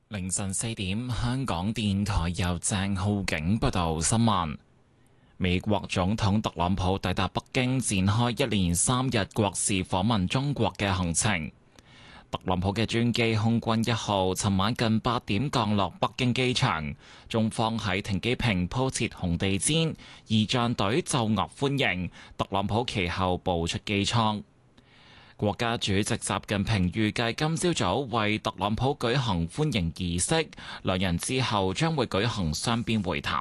凌晨4點，香港電台由鄭浩景報道新聞。美國總統特朗普抵達北京，展開一連3日國事訪問中國嘅行程。特朗普嘅專機空軍1號尋晚近8點降落北京機場，中方喺停機坪鋪設紅地毯，儀仗隊奏樂歡迎。特朗普其後步出機艙。國家主席習近平預計今朝早為特朗普舉行歡迎儀式，兩人之後將會舉行雙邊會談。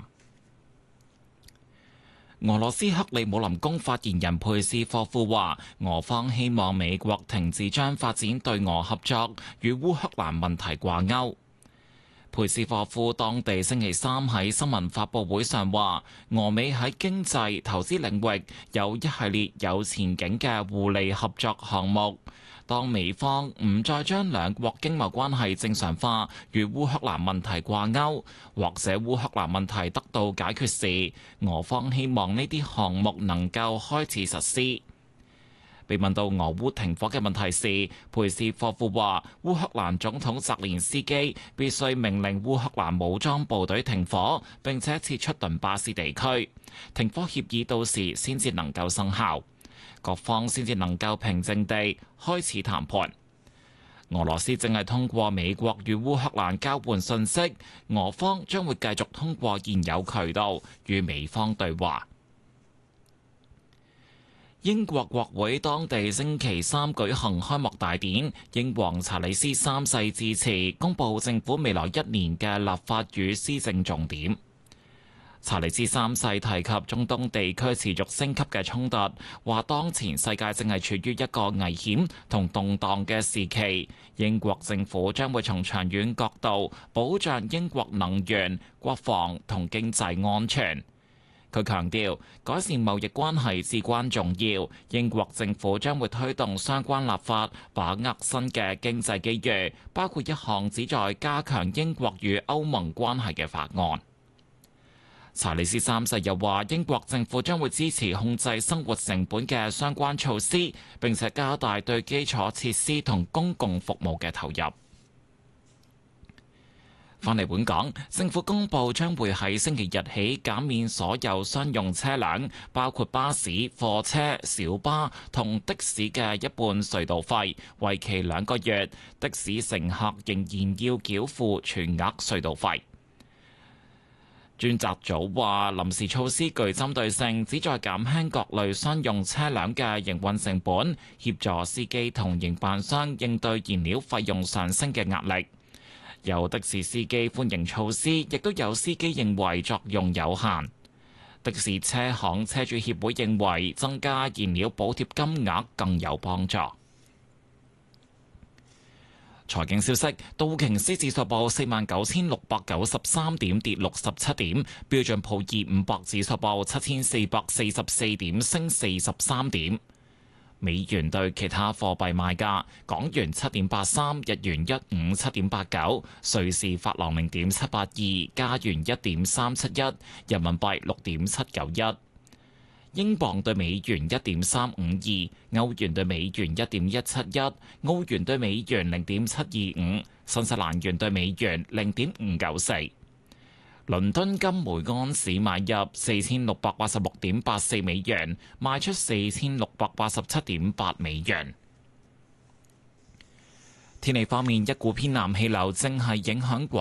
俄羅斯克里姆林宮發言人佩斯科夫話，俄方希望美國停止將發展對俄合作與烏克蘭問題掛鈎。佩斯科夫當地星期三喺新聞發佈會上話，俄美喺經濟、投資領域有一系列有前景嘅互利合作項目。當美方唔再將兩國經貿關係正常化與烏克蘭問題掛鈎，或者烏克蘭問題得到解決時，俄方希望呢啲項目能夠開始實施。被問到俄烏停火嘅問題時，佩斯科夫話：烏克蘭總統澤連斯基必須命令烏克蘭武裝部隊停火，並且撤出頓巴斯地區。停火協議到時先至能夠生效，各方先至能夠平靜地開始談判。俄羅斯正係通過美國與烏克蘭交換信息，俄方將會繼續通過現有渠道與美方對話。英國國會當地星期三舉行開幕大典，英皇查理斯三世致辭，公布政府未來1年嘅立法與施政重點。查理斯三世提及中東地區持續升級嘅衝突，話當前世界正係處於一個危險同動盪嘅時期，英國政府將會從長遠角度保障英國能源、國防同經濟安全。佢強調，改善貿易關係至關重要。英國政府將會推動相關立法，把握新嘅經濟機遇，包括一項旨在加強英國與歐盟關係嘅法案。查理斯三世又話，英國政府將會支持控制生活成本嘅相關措施，並且加大對基礎設施同公共服務嘅投入。返嚟本港，政府公布將會喺星期日起減免所有商用車輛，包括巴士、貨車、小巴同的士嘅一半隧道費，為期2個月。的士乘客仍然要繳付全額隧道費。專責組話，臨時措施具針對性，旨在減輕各類商用車輛嘅營運成本，協助司機同營辦商應對燃料費用上升嘅壓力。有的士司機歡迎措施，亦都有司機認為作用有限。的士車行車主協會認為增加燃料補貼金額更有幫助。財經消息，道瓊斯指數報49,693點，跌67點；標準普爾500指數報7,444點，升43點。美元對其他貨幣賣價：港元7.83，日元157.89，瑞士法郎0.782，加元1.371，人民幣6.791，英鎊對美元1.352，歐元對美元1.171，澳元對美元0.725，新西蘭元對美元0.594。倫敦金每安士買入4686.84美元，賣出4687.8美元。天氣方面，一股偏南氣流正係影響廣